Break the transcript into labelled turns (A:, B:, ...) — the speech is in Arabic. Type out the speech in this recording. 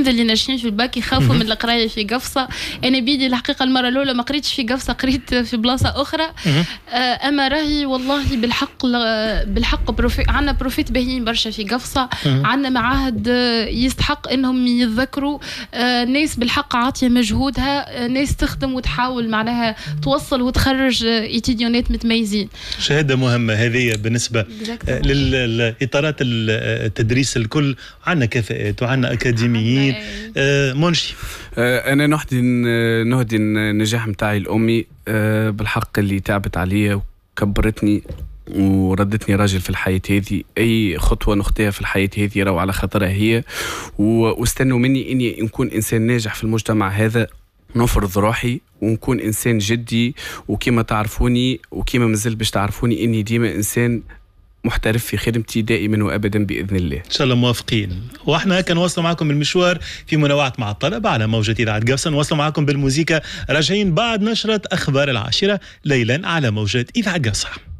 A: التلامذة اللي ناشئين في الباك يخافوا من القراية في قفصة. أنا بيدي الحقيقة المرة الأولى ما قريتش في قفصة، قريت في بلاصة أخرى. أما راهي والله بالحق عنا بروفيت باهيين برشا في قفصة، عنا معاهد يستحق إنهم يتذكروا، ناس بالحق عاطية مجهودها، ناس تخدم وتحاول معناها توصل وتخرج إتيديونات متميزين.
B: شهادة مهمة هذه بالنسبة للإطارات التدريس الكل. عنا كفاءات وعنا أكاديميين. منشي
C: أنا نهدي النجاح متاعي الأمي بالحق اللي تعبت عليا وكبرتني وردتني راجل في الحياة هذه. أي خطوة نخطيها في الحياة هذه رو على خطرها هي، واستنوا مني إني نكون إنسان ناجح في المجتمع هذا، نفرض روحي ونكون إنسان جدي، وكما تعرفوني وكما مازال باش تعرفوني إني ديما إنسان محترف في خدمتي دائما وأبدا بإذن الله.
B: إن شاء الله موافقين. وإحنا هكا نواصل معكم المشوار في منوعات مع الطلبة على موجة إذاعة قفصة. نواصل معكم بالموسيقى، راجعين بعد نشرة أخبار 10 ليلا على موجة إذاعة قفصة.